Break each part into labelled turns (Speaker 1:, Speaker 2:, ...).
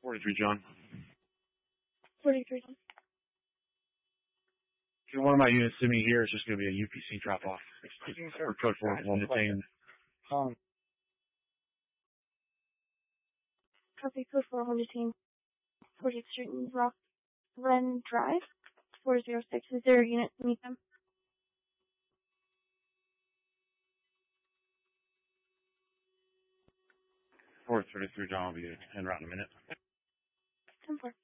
Speaker 1: 43, John.
Speaker 2: 43, John.
Speaker 1: If one of my units to me here, it's just going to be a UPC drop-off. Or code 4 will detain.
Speaker 2: Copy, code 4 will detain. 40th Street and Rock Run Drive. 406. Is there a unit to meet them?
Speaker 1: 433, John will be en route in a minute.
Speaker 2: 10-4.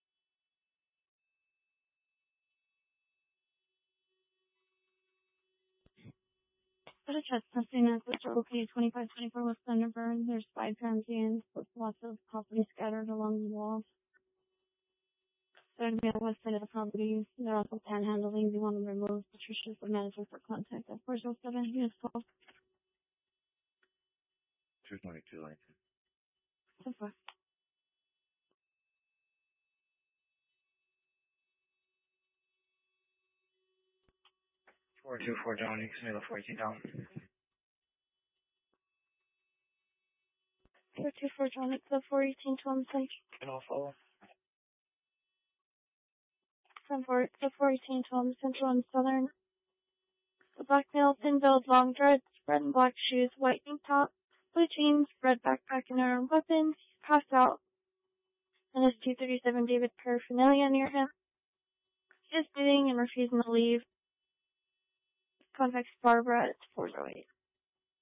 Speaker 2: But a chest testing at Coastal located 2524 West Thunderbird. There's 5 transients with lots of property scattered along the walls. They're going to be on the west side of the property. They're also panhandling. We want them removed. Patricia's the manager for contact at 407 unit 12.
Speaker 1: 222, Lincoln.
Speaker 2: 10-4.
Speaker 3: 424, John. You can 418 down.
Speaker 2: 424, John. It's the 418 Tom Center.
Speaker 3: And I'll follow.
Speaker 2: 10-4. It's the 418 Tom Central and Southern. The black male, thin-billed, long dreads, red and black shoes, white tank top, blue jeans, red backpack and armed weapons. He's passed out. And his 237 David paraphernalia near him. He is bleeding and refusing to leave. Contact Barbara at 408.